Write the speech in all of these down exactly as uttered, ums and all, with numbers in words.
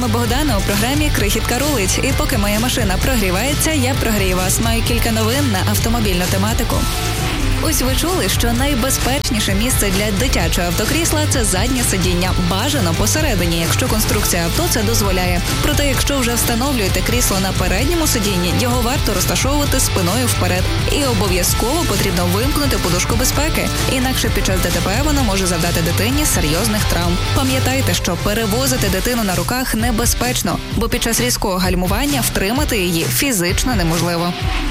вами Богдана у програмі «Крихітка рулить». І поки моя машина прогрівається, я прогрію вас. Маю кілька новин на автомобільну тематику. Ось ви чули, що найбезпечніше місце для дитячого автокрісла – це заднє сидіння. Бажано посередині, якщо конструкція авто це дозволяє. Проте, якщо вже встановлюєте крісло на передньому сидінні, його варто розташовувати спиною вперед. І обов'язково потрібно вимкнути подушку безпеки. Інакше під час ДТП вона може завдати дитині серйозних травм. Пам'ятайте, що перевозити дитину на руках небезпечно, бо під час різкого гальмування втримати її фізично неможливо.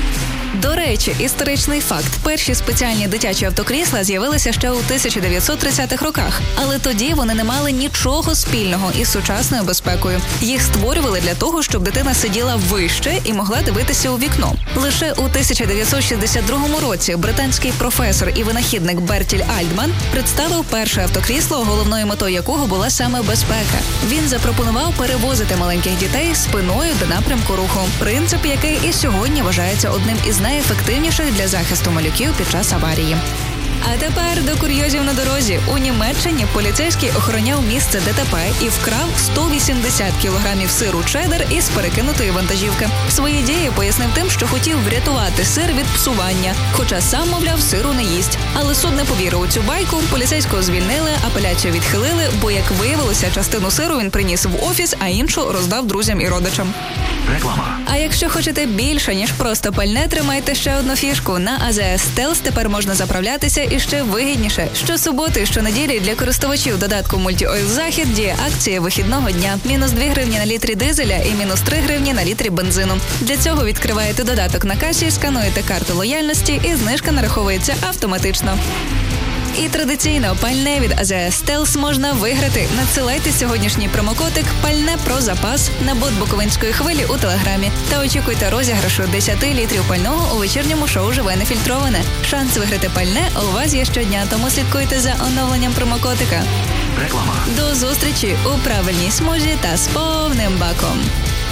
До речі, історичний факт. Перші спеціальні дитячі автокрісла з'явилися ще у тисяча дев'ятсот тридцятих роках. Але тоді вони не мали нічого спільного із сучасною безпекою. Їх створювали для того, щоб дитина сиділа вище і могла дивитися у вікно. Лише у тисяча дев'ятсот шістдесят другому році британський професор і винахідник Бертіль Альтман представив перше автокрісло, головною метою якого була саме безпека. Він запропонував перевозити маленьких дітей спиною до напрямку руху. Принцип, який і сьогодні вважається одним із найефективніших для захисту малюків під час аварії. А тепер до курйозів на дорозі. У Німеччині поліцейський охороняв місце ДТП і вкрав сто вісімдесят кілограмів сиру чеддер із перекинутої вантажівки. Свої дії пояснив тим, що хотів врятувати сир від псування, хоча сам, мовляв, сиру не їсть. Але суд не повірив у цю байку, поліцейського звільнили, апеляцію відхилили, бо, як виявилося, частину сиру він приніс в офіс, а іншу роздав друзям і родичам. Реклама. А якщо хочете більше, ніж просто пальне, тримайте ще одну фішку. На ей зет ес Stealth тепер можна заправлятися і ще вигідніше. Щосуботи і щонеділі для користувачів додатку Multi-Oil Захід діє акція вихідного дня. Мінус дві гривні на літрі дизеля і мінус три гривні на літрі бензину. Для цього відкриваєте додаток на касі, скануєте карту лояльності і знижка нараховується автоматично. І традиційно пальне від ей зет ес Stealth можна виграти. Надсилайте сьогоднішній промокодик «Пальне про запас» на бот Буковинської хвилі у Телеграмі. Та очікуйте розіграшу десять літрів пального у вечірньому шоу «Живе нефільтроване». Шанс виграти пальне у вас є щодня, тому слідкуйте за оновленням промокодика. Реклама. До зустрічі у правильній смузі та з повним баком.